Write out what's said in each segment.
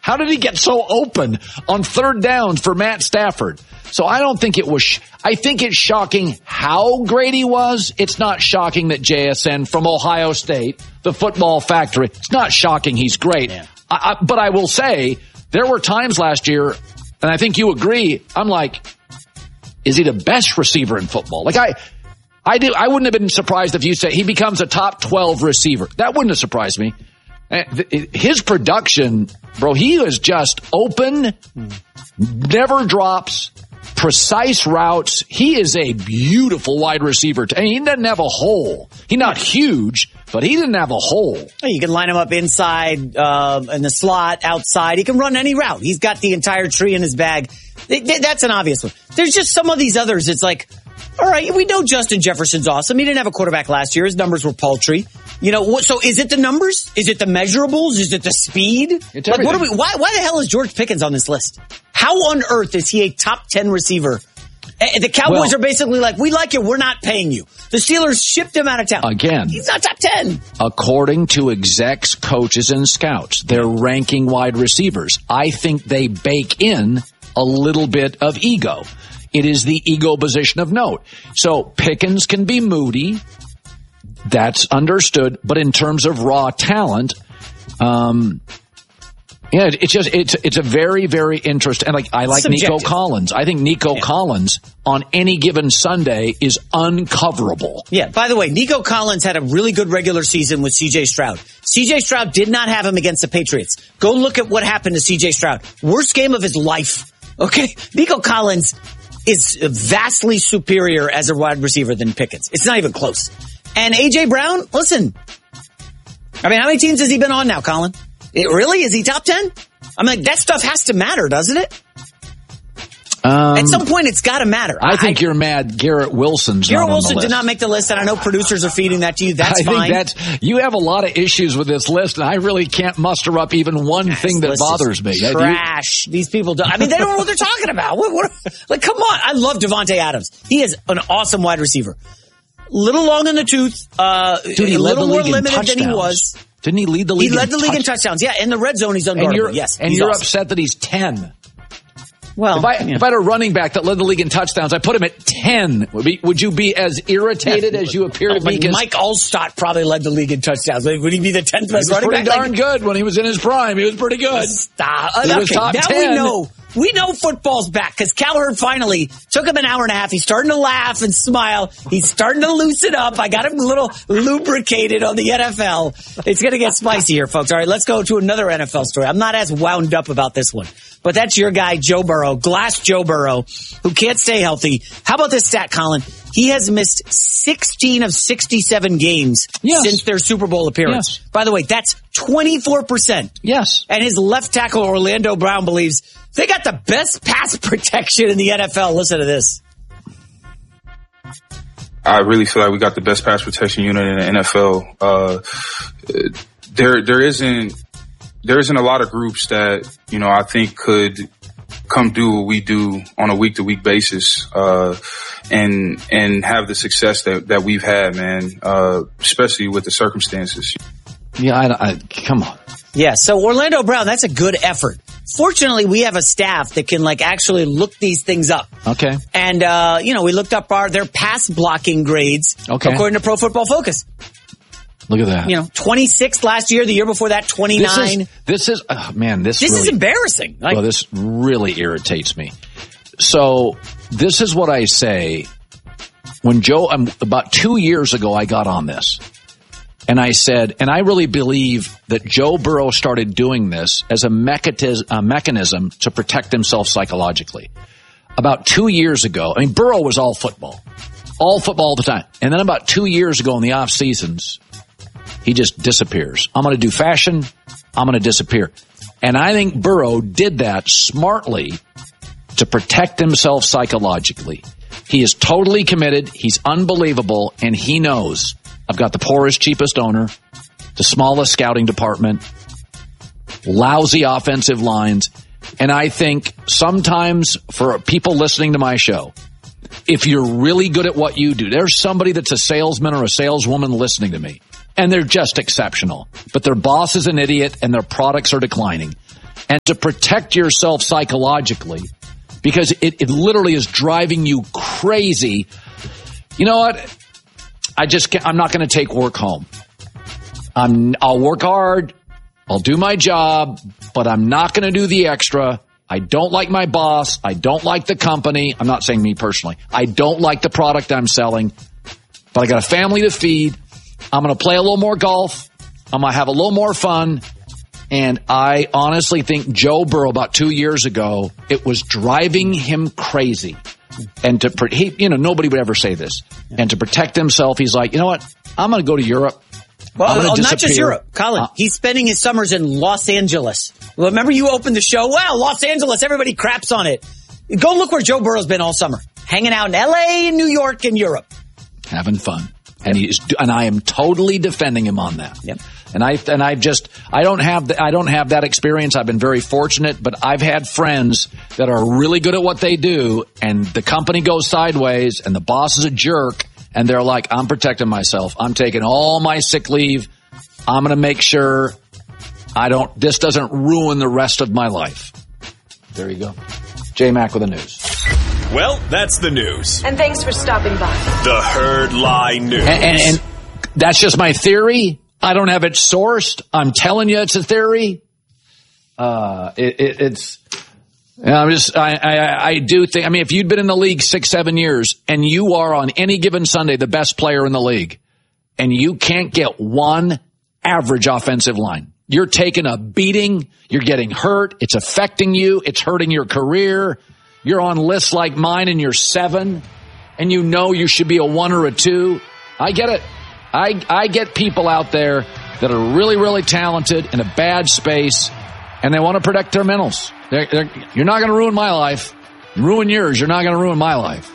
How did he get so open on third downs for Matt Stafford? So I don't think it was, I think it's shocking how great he was. It's not shocking that JSN from Ohio State, the football factory, it's not shocking he's great. Yeah. But I will say, there were times last year, and I think you agree, I'm like, is he the best receiver in football? Like I wouldn't have been surprised if you said he becomes a top 12 receiver. That wouldn't have surprised me. His production, bro, he is just open, never drops, precise routes. He is a beautiful wide receiver. He doesn't have a hole. He's not huge, but he didn't have a hole. You can line him up inside, in the slot, outside. He can run any route. He's got the entire tree in his bag. That's an obvious one. There's just some of these others. It's like, all right, we know Justin Jefferson's awesome. He didn't have a quarterback last year. His numbers were paltry. You know, so is it the numbers? Is it the measurables? Is it the speed? Like, why the hell is George Pickens on this list? How on earth is he a top 10 receiver? The Cowboys are basically like, we like you, we're not paying you. The Steelers shipped him out of town. Again, he's not top 10. According to execs, coaches, and scouts, they're ranking wide receivers. I think they bake in a little bit of ego. It is the ego position of note. So Pickens can be moody. That's understood. But in terms of raw talent, it's a very, very interesting. And I like subjective. Nico Collins. I think Nico Collins on any given Sunday is uncoverable. Yeah. By the way, Nico Collins had a really good regular season with C.J. Stroud. C.J. Stroud did not have him against the Patriots. Go look at what happened to C.J. Stroud. Worst game of his life. Okay. Nico Collins is vastly superior as a wide receiver than Pickens. It's not even close. And A.J. Brown, listen. I mean, how many teams has he been on now, Colin? Really? Is he top 10? I mean, that stuff has to matter, doesn't it? At some point, it's got to matter. I think you're mad Garrett Wilson's Garrett not on Wilson the list. Did not make the list, and I know producers are feeding that to you. That's fine. I think you have a lot of issues with this list, and I really can't muster up even one thing that bothers me. Trash. These people don't. I mean, they don't know what they're talking about. Like, come on. I love Devontae Adams. He is an awesome wide receiver. Little long in the tooth. Dude, he a little more limited touchdowns. Than he was. Didn't he lead the league? He led the league in touchdowns. Yeah, in the red zone, he's unguardable. Yes, and you're upset that he's 10. Well, if I had a running back that led the league in touchdowns, I put him at 10. Would you be as irritated as you appear to be? Mike Allstott probably led the league in touchdowns. Would he be the 10th best running back? He was pretty darn good when he was in his prime. He was pretty good. Stop. He was top 10. We know. We know football's back because Cowherd finally took him an hour and a half. He's starting to laugh and smile. He's starting to loosen up. I got him a little lubricated on the NFL. It's going to get spicy here, folks. All right, let's go to another NFL story. I'm not as wound up about this one, but that's your guy, Joe Burrow, Glass Joe Burrow, who can't stay healthy. How about this stat, Colin? He has missed 16 of 67 games since their Super Bowl appearance. Yes. By the way, that's 24%. Yes. And his left tackle, Orlando Brown, believes they got the best pass protection in the NFL. Listen to this. I really feel like we got the best pass protection unit in the NFL. There isn't a lot of groups that, I think could come do what we do on a week-to-week basis, and have the success that we've had, man, especially with the circumstances. Yeah, come on. Yeah, so Orlando Brown, that's a good effort. Fortunately, we have a staff that can actually look these things up. Okay. And, we looked up their pass blocking grades. Okay. According to Pro Football Focus. Look at that. 26th last year, the year before that, 29. This is embarrassing. Well, this really irritates me. So this is what I say when about 2 years ago, I got on this. And I said, and I really believe that Joe Burrow started doing this as a mechanism to protect himself psychologically. About 2 years ago, Burrow was all football all the time. And then about 2 years ago in the off seasons, he just disappears. I'm going to do fashion. I'm going to disappear. And I think Burrow did that smartly to protect himself psychologically. He is totally committed. He's unbelievable. And he knows I've got the poorest, cheapest owner, the smallest scouting department, lousy offensive lines. And I think sometimes for people listening to my show, if you're really good at what you do, there's somebody that's a salesman or a saleswoman listening to me, and they're just exceptional. But their boss is an idiot and their products are declining. and to protect yourself psychologically, because it literally is driving you crazy. You know what? I'm not going to take work home. I'll work hard. I'll do my job, but I'm not going to do the extra. I don't like my boss. I don't like the company. I'm not saying me personally. I don't like the product I'm selling, but I got a family to feed. I'm going to play a little more golf. I'm going to have a little more fun. And I honestly think Joe Burrow, about 2 years ago, it was driving him crazy. And nobody would ever say this. And to protect himself, he's like, you know what? I'm going to go to Europe. Well, not just Europe, Colin. He's spending his summers in Los Angeles. Remember you opened the show? Wow, Los Angeles, everybody craps on it. Go look where Joe Burrow's been all summer. Hanging out in L.A., New York, and Europe. Having fun. And I am totally defending him on that. Yep. And I don't have that experience. I've been very fortunate, but I've had friends that are really good at what they do, and the company goes sideways and the boss is a jerk, and they're like, I'm protecting myself. I'm taking all my sick leave. I'm going to make sure this doesn't ruin the rest of my life. There you go. J-Mac with the news. Well, that's the news. And thanks for stopping by. The Herd Lie News. And that's just my theory. I don't have it sourced. I'm telling you it's a theory. I do think, if you'd been in the league 6-7 years and you are on any given Sunday the best player in the league and you can't get one average offensive line, you're taking a beating, you're getting hurt, it's affecting you, it's hurting your career. You're on lists like mine and you're 7 and you should be a 1 or a 2. I get it. I get people out there that are really, really talented in a bad space and they want to protect their mentals. You're not going to ruin my life. Ruin yours. You're not going to ruin my life.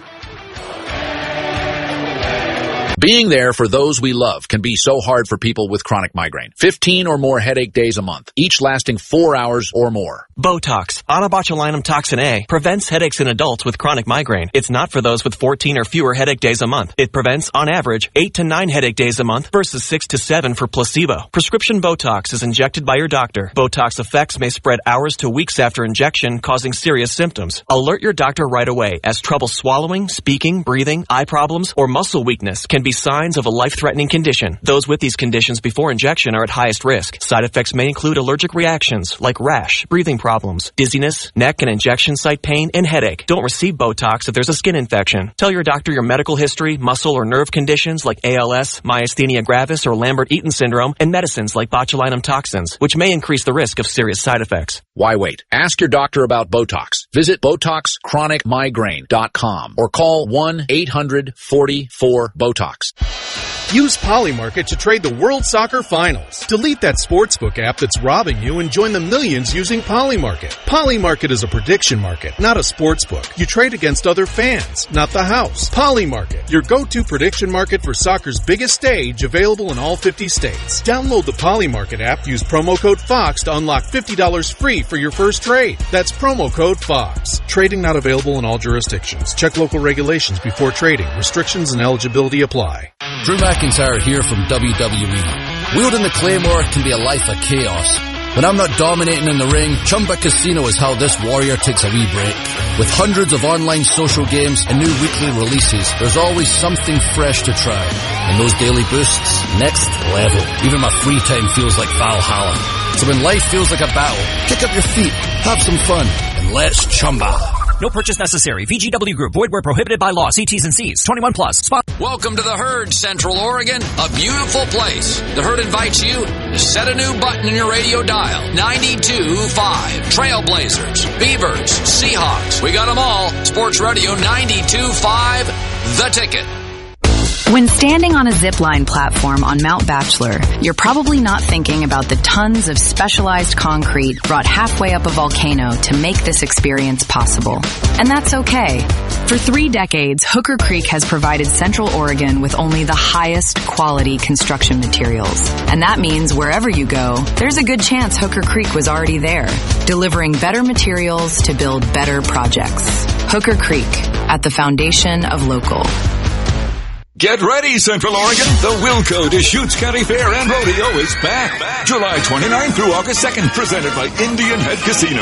Being there for those we love can be so hard for people with chronic migraine. 15 or more headache days a month, each lasting 4 hours or more. Botox, onabotulinum toxin A, prevents headaches in adults with chronic migraine. It's not for those with 14 or fewer headache days a month. It prevents, on average, 8 to 9 headache days a month versus 6 to 7 for placebo. Prescription Botox is injected by your doctor. Botox effects may spread hours to weeks after injection, causing serious symptoms. Alert your doctor right away, as trouble swallowing, speaking, breathing, eye problems, or muscle weakness can be signs of a life-threatening condition. Those with these conditions before injection are at highest risk. Side effects may include allergic reactions like rash, breathing problems, dizziness, neck and injection site pain, and headache. Don't receive Botox if there's a skin infection. Tell your doctor your medical history, muscle or nerve conditions like ALS, myasthenia gravis, or Lambert-Eaton syndrome, and medicines like botulinum toxins, which may increase the risk of serious side effects. Why wait? Ask your doctor about Botox. Visit BotoxChronicMigraine.com or call 1-800-44-BOTOX. Use Polymarket to trade the World Soccer Finals. Delete that sportsbook app that's robbing you and join the millions using Polymarket. Polymarket is a prediction market, not a sportsbook. You trade against other fans, not the house. Polymarket, your go-to prediction market for soccer's biggest stage, available in all 50 states. Download the Polymarket app, use promo code FOX to unlock $50 free for your first trade. That's promo code FOX. Trading not available in all jurisdictions. Check local regulations before trading. Restrictions and eligibility apply. Drew McIntyre here from WWE. Wielding the Claymore can be a life of chaos. When I'm not dominating in the ring, Chumba Casino is how this warrior takes a wee break. With hundreds of online social games and new weekly releases, there's always something fresh to try. And those daily boosts, next level. Even my free time feels like Valhalla. So when life feels like a battle, kick up your feet, have some fun, and let's Chumba. No purchase necessary. VGW Group. Void where prohibited by law. See T's and C's. 21 plus. Welcome to the Herd, Central Oregon, a beautiful place. The Herd invites you to set a new button in your radio dial. 92.5. Trailblazers, Beavers, Seahawks. We got them all. Sports Radio 92.5. The Ticket. When standing on a zipline platform on Mount Bachelor, you're probably not thinking about the tons of specialized concrete brought halfway up a volcano to make this experience possible. And that's okay. For 3 decades, Hooker Creek has provided Central Oregon with only the highest quality construction materials. And that means wherever you go, there's a good chance Hooker Creek was already there, delivering better materials to build better projects. Hooker Creek, at the foundation of local. Get ready, Central Oregon. The Wilco Deschutes County Fair and Rodeo is back. July 29th through August 2nd, presented by Indian Head Casino.